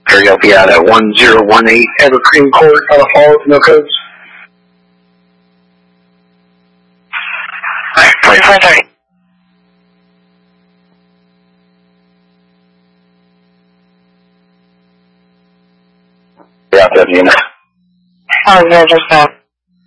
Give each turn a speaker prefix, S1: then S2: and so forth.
S1: Area will be out at 1018 Evergreen Court, Colorado Falls, no codes.
S2: Alright, 4430.
S1: Yeah, that unit.
S2: Oh, yeah, just that.